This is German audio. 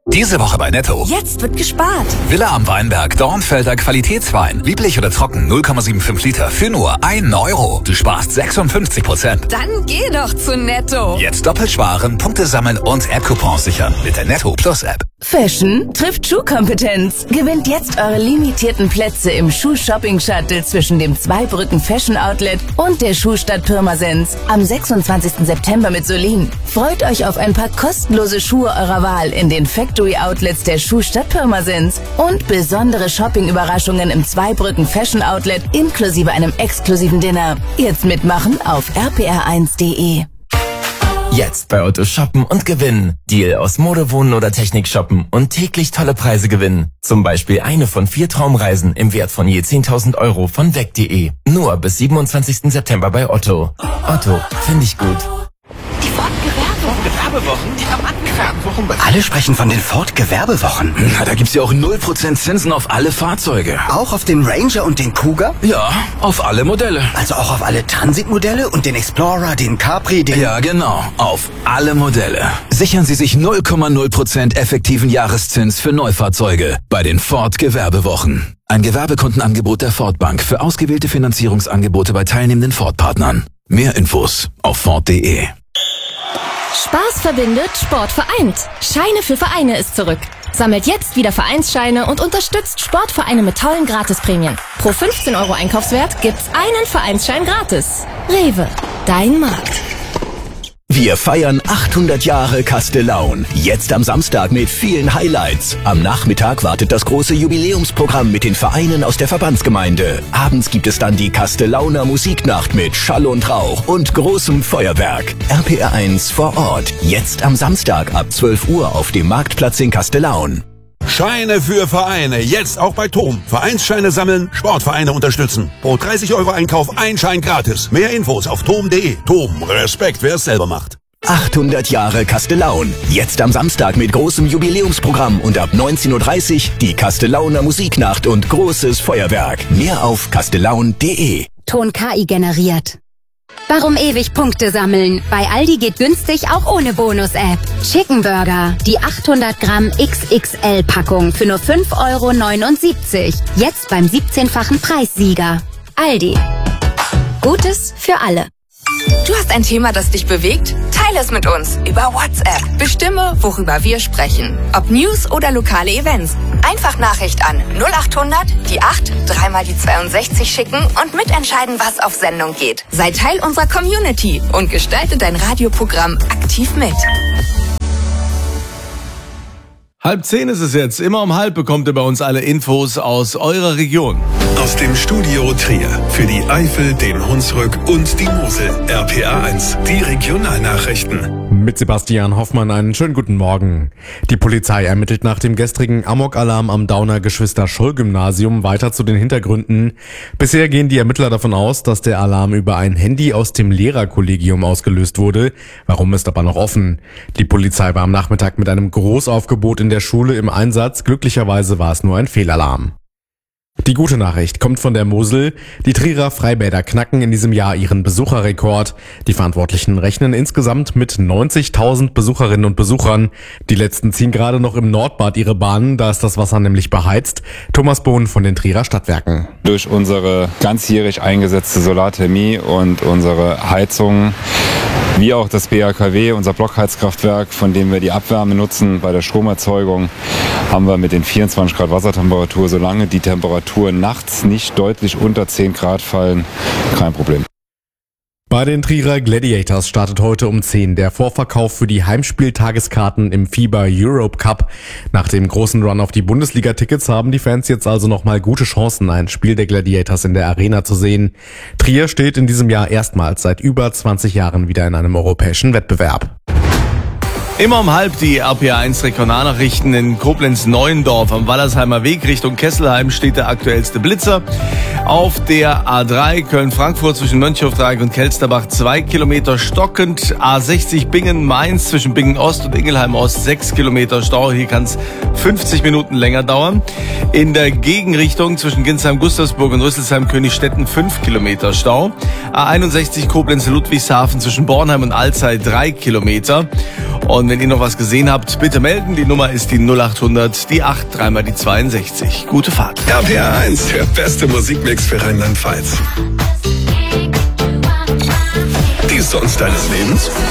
Diese Woche bei Netto. Jetzt wird gespart. Villa am Weinberg, Dornfelder Qualitätswein. Lieblich oder trocken, 0,75 Liter für nur 1 Euro. Du sparst 56%. Dann geh doch zu Netto. Jetzt doppelt sparen, Punkte sammeln und App-Coupons sichern mit der Netto Plus App. Fashion trifft Schuhkompetenz. Gewinnt jetzt eure limitierten Plätze im Schuh-Shopping-Shuttle zwischen dem Zweibrücken Fashion Outlet und der Schuhstadt Pirmasens am 26. September mit Solin. Freut euch auf ein paar kostenlose Schuhe eurer Wahl in den Factory-Outlets der Schuhstadt Pirmasens und besondere Shopping-Überraschungen im Zweibrücken Fashion Outlet inklusive einem exklusiven Dinner. Jetzt mitmachen auf rpr1.de. Jetzt bei Otto shoppen und gewinnen. Deal aus Mode, Wohnen oder Technik shoppen und täglich tolle Preise gewinnen. Zum Beispiel eine von 4 Traumreisen im Wert von je 10.000 Euro von weg.de. Nur bis 27. September bei Otto. Otto, finde ich gut. Die Ford-Gewerbewochen? Diamantengewerbewochen? Alle sprechen von den Ford-Gewerbewochen. Na, da gibt's ja auch 0% Zinsen auf alle Fahrzeuge. Auch auf den Ranger und den Cougar? Ja, auf alle Modelle. Also auch auf alle Transit-Modelle und den Explorer, den Capri, den... Ja, genau. Auf alle Modelle. Sichern Sie sich 0,0% effektiven Jahreszins für Neufahrzeuge bei den Ford-Gewerbewochen. Ein Gewerbekundenangebot der Ford Bank für ausgewählte Finanzierungsangebote bei teilnehmenden Ford-Partnern. Mehr Infos auf Ford.de. Spaß verbindet, Sport vereint. Scheine für Vereine ist zurück. Sammelt jetzt wieder Vereinsscheine und unterstützt Sportvereine mit tollen Gratisprämien. Pro 15 Euro Einkaufswert gibt's einen Vereinsschein gratis. Rewe, dein Markt. Wir feiern 800 Jahre Castellaun. Jetzt am Samstag mit vielen Highlights. Am Nachmittag wartet das große Jubiläumsprogramm mit den Vereinen aus der Verbandsgemeinde. Abends gibt es dann die Castellauner Musiknacht mit Schall und Rauch und großem Feuerwerk. RPR1 vor Ort. Jetzt am Samstag ab 12 Uhr auf dem Marktplatz in Castellaun. Scheine für Vereine, jetzt auch bei TOM. Vereinsscheine sammeln, Sportvereine unterstützen. Pro 30 Euro Einkauf ein Schein gratis. Mehr Infos auf tom.de. TOM, Respekt, wer es selber macht. 800 Jahre Castellaun. Jetzt am Samstag mit großem Jubiläumsprogramm und ab 19.30 Uhr die Castellauner Musiknacht und großes Feuerwerk. Mehr auf castellaun.de. Ton KI generiert. Warum ewig Punkte sammeln? Bei Aldi geht günstig auch ohne Bonus-App. Chicken Burger, die 800 Gramm XXL-Packung für nur 5,79 €. Jetzt beim 17-fachen Preissieger. Aldi. Gutes für alle. Du hast ein Thema, das dich bewegt? Teile es mit uns über WhatsApp. Bestimme, worüber wir sprechen. Ob News oder lokale Events. Einfach Nachricht an 0800 die 8 3 mal die 62 schicken und mitentscheiden, was auf Sendung geht. Sei Teil unserer Community und gestalte dein Radioprogramm aktiv mit. 9:30 ist es jetzt. Immer um 9:30 bekommt ihr bei uns alle Infos aus eurer Region. Aus dem Studio Trier für die Eifel, den Hunsrück und die Mosel. RPR1, die Regionalnachrichten. Mit Sebastian Hoffmann einen schönen guten Morgen. Die Polizei ermittelt nach dem gestrigen Amok-Alarm am Dauner Geschwister-Scholl-Gymnasium weiter zu den Hintergründen. Bisher gehen die Ermittler davon aus, dass der Alarm über ein Handy aus dem Lehrerkollegium ausgelöst wurde. Warum ist aber noch offen? Die Polizei war am Nachmittag mit einem Großaufgebot in der Schule im Einsatz. Glücklicherweise war es nur ein Fehlalarm. Die gute Nachricht kommt von der Mosel. Die Trierer Freibäder knacken in diesem Jahr ihren Besucherrekord. Die Verantwortlichen rechnen insgesamt mit 90.000 Besucherinnen und Besuchern. Die letzten ziehen gerade noch im Nordbad ihre Bahnen, da ist das Wasser nämlich beheizt. Thomas Bohn von den Trierer Stadtwerken. Durch unsere ganzjährig eingesetzte Solarthermie und unsere Heizung, wie auch das BHKW, unser Blockheizkraftwerk, von dem wir die Abwärme nutzen bei der Stromerzeugung, haben wir mit den 24 Grad Wassertemperatur, solange die Temperaturen nachts nicht deutlich unter 10 Grad fallen, kein Problem. Bei den Trierer Gladiators startet heute um 10 der Vorverkauf für die Heimspieltageskarten im FIBA Europe Cup. Nach dem großen Run auf die Bundesliga-Tickets haben die Fans jetzt also nochmal gute Chancen, ein Spiel der Gladiators in der Arena zu sehen. Trier steht in diesem Jahr erstmals seit über 20 Jahren wieder in einem europäischen Wettbewerb. Immer um 9:30 die RPR1 Regionalnachrichten in Koblenz-Neuendorf. Am Wallersheimer Weg Richtung Kesselheim steht der aktuellste Blitzer. Auf der A3 Köln-Frankfurt zwischen Mönchhofdreieck und Kelsterbach 2 Kilometer stockend. A60 Bingen-Mainz zwischen Bingen-Ost und Ingelheim-Ost 6 Kilometer Stau. Hier kann es 50 Minuten länger dauern. In der Gegenrichtung zwischen Ginsheim-Gustavsburg und Rüsselsheim-Königstetten 5 Kilometer Stau. A61 Koblenz-Ludwigshafen zwischen Bornheim und Alzey 3 Kilometer. Und Und wenn ihr noch was gesehen habt, bitte melden. Die Nummer ist die 0800, die 8, dreimal die 62. Gute Fahrt. RPA 1, der beste Musikmix für Rheinland-Pfalz. Die Songs deines Lebens?